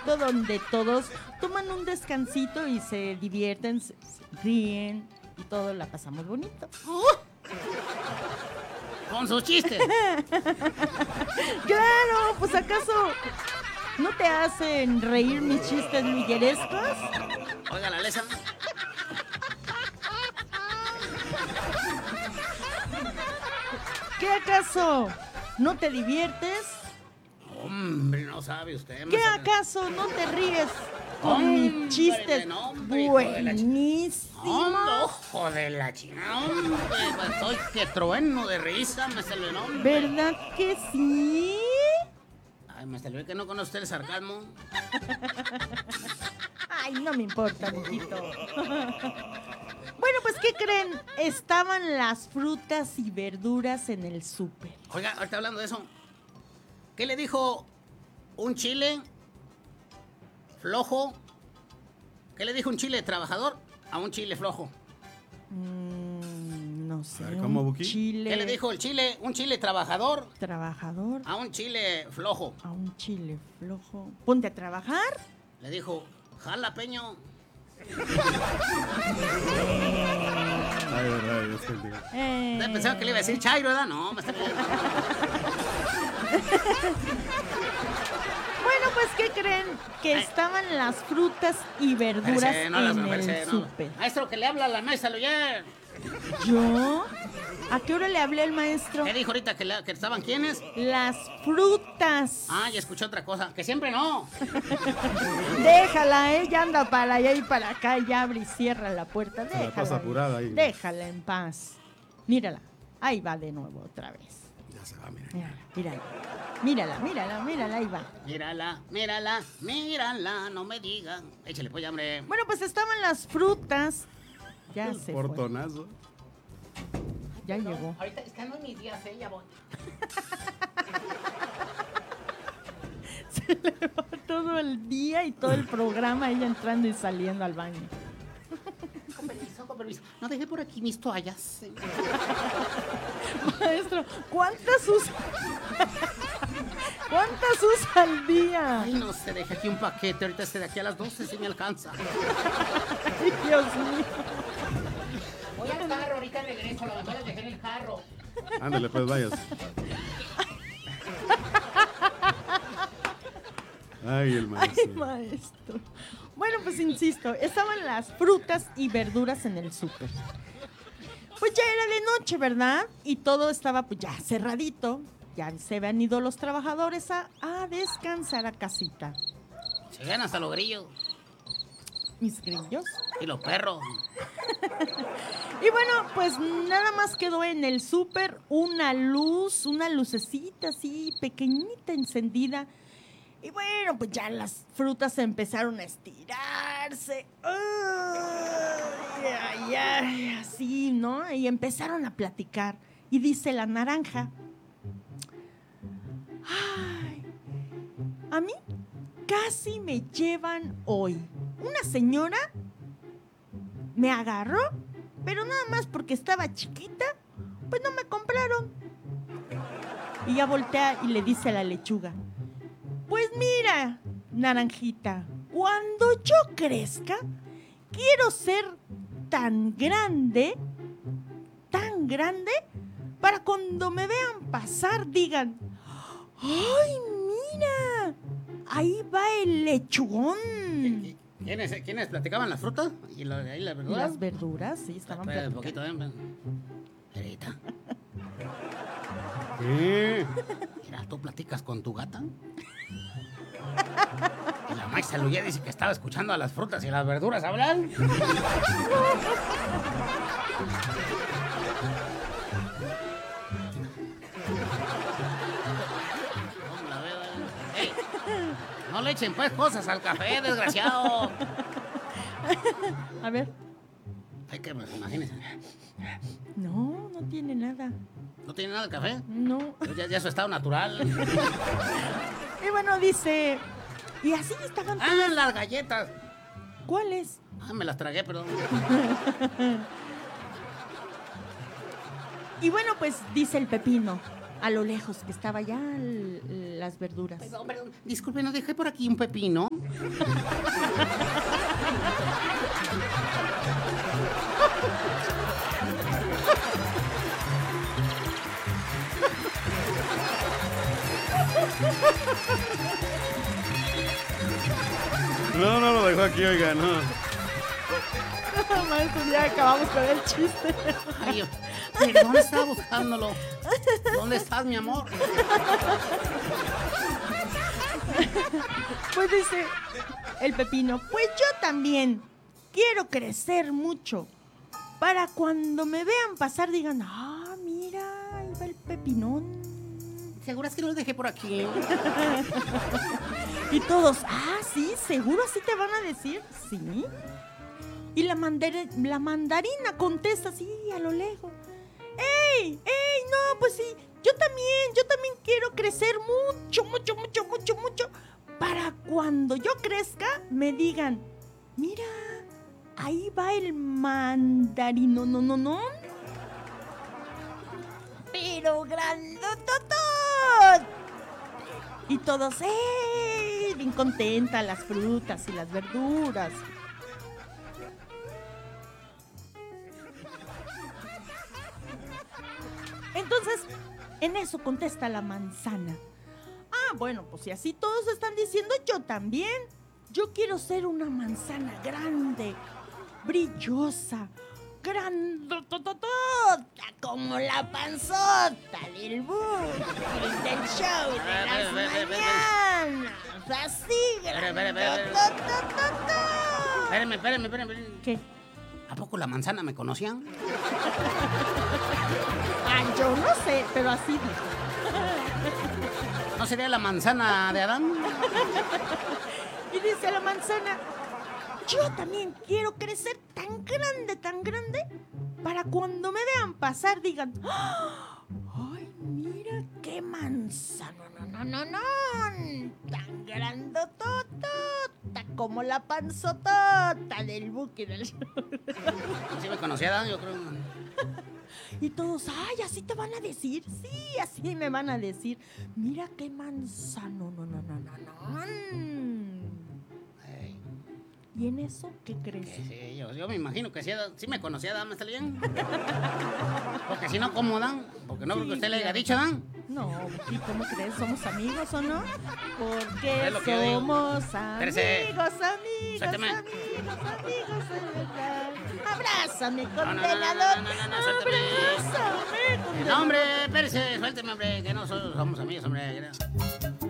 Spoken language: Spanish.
momento donde todos toman un descansito y se divierten, se ríen y todo la pasamos bonito. Con sus chistes. Claro, pues ¿acaso no te hacen reír mis chistes miguerescos? Oiga, la lesa. ¿Qué acaso no te diviertes? Hombre, no sabe usted. ¿Qué acaso no te ríes con Hombre, mis chistes hombre, hijo de la buenísimos? Ojo de la chingada, hombre, pues estoy que trueno de risa, me salió el nombre. ¿Verdad que sí? Ay, me salió que no conoce usted el sarcasmo. Ay, no me importa, mijito. Bueno, pues, ¿qué creen? Estaban las frutas y verduras en el súper. Oiga, ahorita hablando de eso, ¿qué le dijo un chile flojo? ¿Qué le dijo un chile trabajador a un chile flojo? No sé. A ver, ¿cómo, un Buki? chile ¿Qué le dijo un chile trabajador trabajador a un chile flojo? a un chile flojo. Ponte a trabajar. Le dijo, jalapeño. Ay, verdad, yo sé, digo. Usted pensaba que le iba a decir Chairo, ¿verdad? No, me está pidiendo. Bueno, pues, ¿qué creen? Que estaban las frutas y verduras Espérese, no, en espérese, el no. súper. Maestro, que le habla a la mesa, lo oye. ¿Yo? ¿A qué hora le hablé al maestro? ¿Qué dijo ahorita que estaban quiénes? Las frutas. Ah, ya escuché otra cosa, que siempre no. Déjala, ella anda para allá y para acá, y abre y cierra la puerta. Se la Déjala. pasa apurada ahí. Déjala en paz. Mírala, ahí va de nuevo otra vez. Ya se va, mira. Mírala, mírala. Mírala, ahí va. Mírala, no me digan. Échale pues, hombre. Bueno, pues estaban las frutas. Ya se fue. Portonazo. Ya llegó. Ahorita es que no es mis días, ya voy. Se le va todo el día y todo el programa ella entrando y saliendo al baño. Con permiso. No dejé por aquí mis toallas. Maestro, ¿cuántas usa? ¿Cuántas usa al día? Ay, no se deja aquí un paquete. Ahorita de aquí a las 12 si me alcanza. Ay, Dios mío. Voy al carro, ahorita regreso. A lo mejor las dejé en el carro. Ándale, pues vayas. Ay, el Ay, maestro. maestro. Bueno, pues insisto, estaban las frutas y verduras en el súper. Pues ya era de noche, ¿verdad? Y todo estaba pues ya cerradito. Ya se habían ido los trabajadores a descansar a casita. Se ganan hasta los grillos Mis grillos. y los perros. Y bueno, pues nada más quedó en el súper una lucecita así pequeñita encendida. Y bueno, pues ya las frutas empezaron a estirarse. Ay, así, ¿no? Y empezaron a platicar. Y dice la naranja: ay, a mí casi me llevan hoy. Una señora me agarró, pero nada más porque estaba chiquita, pues no me compraron. Y ya voltea y le dice a la lechuga: pues mira, naranjita, cuando yo crezca, quiero ser tan grande, para cuando me vean pasar digan: ¡ay, mira! Ahí va el lechugón. ¿Quiénes platicaban las frutas? ¿Y ahí las verduras? Las verduras, sí, estaban Espera un platicando. poquito, Erita, ¿Qué? mira, ¿tú platicas con tu gata? Y la maestra Luya dice que estaba escuchando a las frutas y las verduras hablar. ¡Ey! No le echen pues cosas al café, desgraciado. A ver. Ay, que imagínense. No, no tiene nada. ¿No tiene nada el café? No. Pues ya es su estado natural. Y bueno, dice... Y así estaban ¡Ah, todas. las galletas! ¿Cuáles? Ah, me las tragué, perdón. Y bueno, pues dice el pepino: a lo lejos, que estaba ya las verduras. Perdón, disculpe, ¿no dejé por aquí un pepino? No, no lo dejó aquí, oiga, no. Maestro, ya acabamos con el chiste. Ay, perdón, estaba buscándolo. ¿Dónde estás, mi amor? Pues dice el pepino, pues yo también quiero crecer mucho. Para cuando me vean pasar digan, ah, mira, ahí va el pepinón. ¿Seguras que no lo dejé por aquí? Y todos, ah, sí, seguro así te van a decir, sí. Y la mandarina contesta así a lo lejos. ¡Ey! No, pues sí, yo también quiero crecer mucho, mucho, mucho, mucho, mucho. Para cuando yo crezca, me digan, mira, ahí va el mandarino, no. Pero grandototot. Y todos, ¡ey! Bien contentas las frutas y las verduras. Entonces, en eso contesta la manzana. Ah, bueno, pues si así todos están diciendo, yo también. Yo quiero ser una manzana grande, brillosa, grandototota, como la panzota del bus, del show de las mañanas. Así, grandototota. Espérame. ¿Qué? ¿A poco la manzana me conocían? Ah, yo no sé, pero así dijo. ¿No sería la manzana de Adán? Y dice la manzana, yo también quiero crecer tan grande, para cuando me vean pasar digan, ¡ay, mira qué manzana! No, tan grandotota, como la panzotota del buque del show. ¿Sí me conocía Adán? Yo creo. Y todos, ay, así te van a decir. Sí, así me van a decir. Mira qué manzano, no. Ey, ¿Y en eso qué crees? sí, yo me imagino que sí me conocía Adán, ¿me está bien? Porque si no, ¿cómo Dan? Porque no creo que usted le haya dicho Dan. No, ¿y cómo crees? ¿Somos amigos o no? Porque Es lo que yo digo. somos Espérese. amigos, Suélteme. amigos, de verdad. Abrázame, no, condenador. suélteme. Abrázame, No, condenador. hombre, espérese, suélteme, hombre, que no somos amigos, hombre.